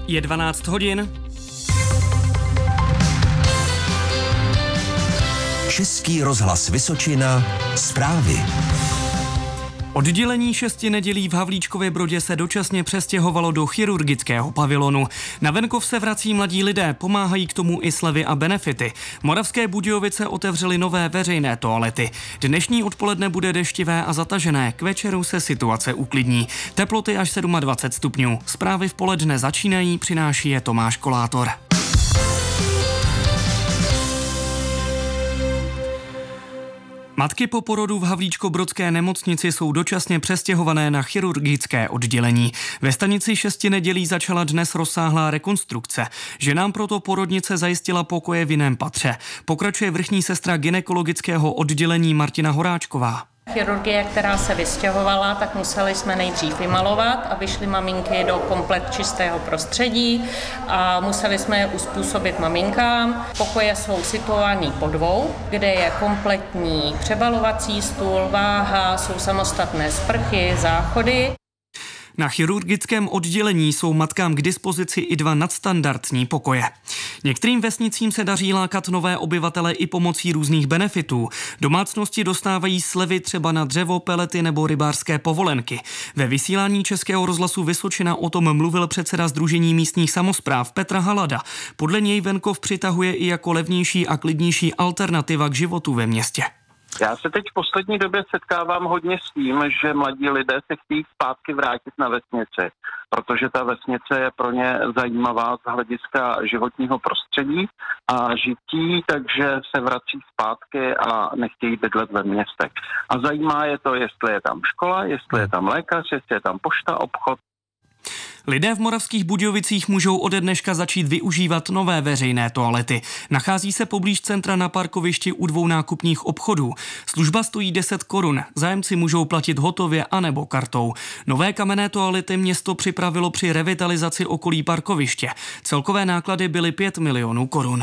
Je 12 hodin. Český rozhlas Vysočina, zprávy. Oddělení 6 nedělí v Havlíčkově Brodě se dočasně přestěhovalo do chirurgického pavilonu. Na venkov se vrací mladí lidé, pomáhají k tomu i slevy a benefity. Moravské Budějovice otevřely nové veřejné toalety. Dnešní odpoledne bude deštivé a zatažené, k večeru se situace uklidní. Teploty až 27 stupňů. Zprávy v poledne začínají, přináší je Tomáš Kolátor. Matky po porodu v Havlíčkobrodské nemocnici jsou dočasně přestěhované na chirurgické oddělení. Ve stanici 6 nedělí začala dnes rozsáhlá rekonstrukce. Ženám proto porodnice zajistila pokoje v jiném patře. Pokračuje vrchní sestra gynekologického oddělení Martina Horáčková. Chirurgie, která se vystěhovala, tak museli jsme nejdřív vymalovat, aby šly maminky do komplet čistého prostředí a museli jsme je uspůsobit maminkám. Pokoje jsou situovaný po dvou, kde je kompletní přebalovací stůl, váha, jsou samostatné sprchy, záchody. Na chirurgickém oddělení jsou matkám k dispozici i 2 nadstandardní pokoje. Některým vesnicím se daří lákat nové obyvatele i pomocí různých benefitů. Domácnosti dostávají slevy třeba na dřevo, pelety nebo rybářské povolenky. Ve vysílání Českého rozhlasu Vysočina o tom mluvil předseda Sdružení místních samospráv Petr Halada. Podle něj venkov přitahuje i jako levnější a klidnější alternativa k životu ve městě. Já se teď v poslední době setkávám hodně s tím, že mladí lidé se chtějí zpátky vrátit na vesnici, protože ta vesnice je pro ně zajímavá z hlediska životního prostředí a žití, takže se vrací zpátky a nechtějí bydlet ve městech. A zajímá je to, jestli je tam škola, jestli je tam lékař, jestli je tam pošta, obchod. Lidé v Moravských Budějovicích můžou ode dneška začít využívat nové veřejné toalety. Nachází se poblíž centra na parkovišti u 2 nákupních obchodů. Služba stojí 10 korun. Zájemci můžou platit hotově anebo kartou. Nové kamenné toalety město připravilo při revitalizaci okolí parkoviště. Celkové náklady byly 5 milionů korun.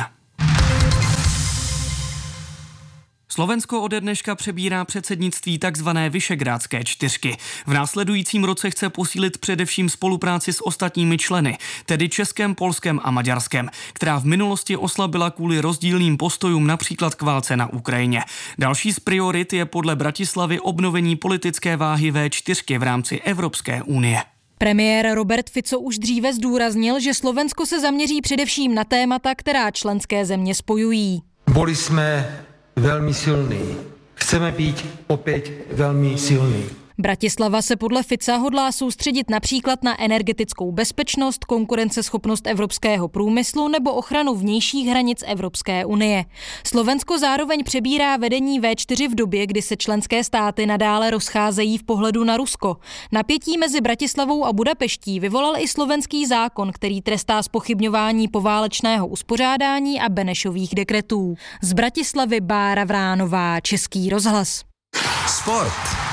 Slovensko ode dneška přebírá předsednictví tzv. Vyšegrádské 4. V následujícím roce chce posílit především spolupráci s ostatními členy, tedy Českem, Polskem a Maďarskem, která v minulosti oslabila kvůli rozdílným postojům například k válce na Ukrajině. Další z priorit je podle Bratislavy obnovení politické váhy V4 v rámci Evropské unie. Premiér Robert Fico už dříve zdůraznil, že Slovensko se zaměří především na témata, která členské země spojují. Boli jsme veľmi silní. Chceme být opět velmi silní. Bratislava se podle Fica hodlá soustředit například na energetickou bezpečnost, konkurenceschopnost evropského průmyslu nebo ochranu vnějších hranic Evropské unie. Slovensko zároveň přebírá vedení V4 v době, kdy se členské státy nadále rozcházejí v pohledu na Rusko. Napětí mezi Bratislavou a Budapeští vyvolal i slovenský zákon, který trestá zpochybňování poválečného uspořádání a Benešových dekretů. Z Bratislavy Bára Vránová, Český rozhlas. Sport.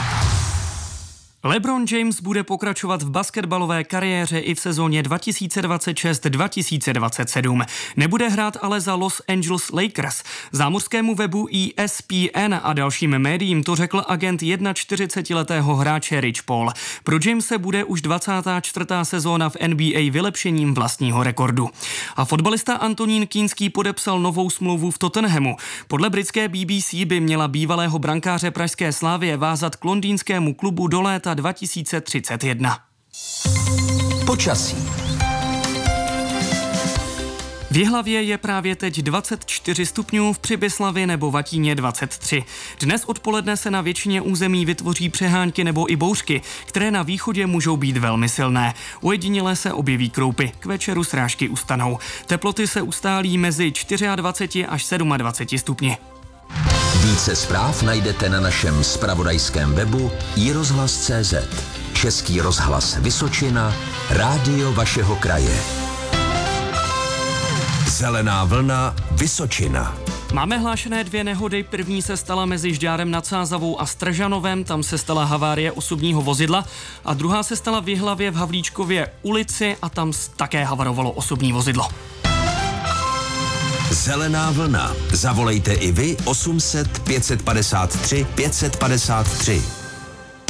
LeBron James bude pokračovat v basketbalové kariéře i v sezóně 2026-2027. Nebude hrát ale za Los Angeles Lakers. Zámořskému webu ESPN a dalším médiím to řekl agent 41letého hráče Rich Paul. Pro Jamese bude už 24. sezóna v NBA vylepšením vlastního rekordu. A fotbalista Antonín Kínský podepsal novou smlouvu v Tottenhamu. Podle britské BBC by měla bývalého brankáře pražské Slavie vázat k londýnskému klubu do léta 2031. Počasí. V Jihlavě je právě teď 24 stupňů, v Přibyslavi nebo Vatíně 23. Dnes odpoledne se na většině území vytvoří přehánky nebo i bouřky, které na východě můžou být velmi silné. Ojediněle se objeví kroupy, k večeru srážky ustanou. Teploty se ustálí mezi 24 až 27 stupni. Více zpráv najdete na našem zpravodajském webu iRozhlas.cz. Český rozhlas Vysočina, rádio vašeho kraje. Zelená vlna Vysočina. Máme hlášené 2 nehody. První se stala mezi Žďárem nad Sázavou a Stržanovem, tam se stala havárie osobního vozidla, a druhá se stala v Jihlavě v Havlíčkově ulici a tam také havarovalo osobní vozidlo. Zelená vlna. Zavolejte i vy 800 553 553.